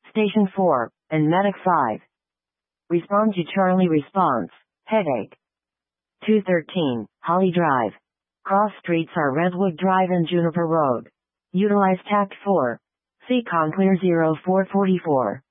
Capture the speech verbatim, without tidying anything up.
Station four, and Medic five. Respond to Charlie response, headache. two thirteen, Holly Drive. Cross streets are Redwood Drive and Juniper Road. Utilize Tact four. See Conclear zero four four four.